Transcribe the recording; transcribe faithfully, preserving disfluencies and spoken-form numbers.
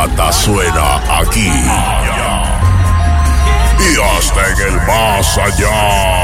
bachata suena aquí y hasta en el más allá.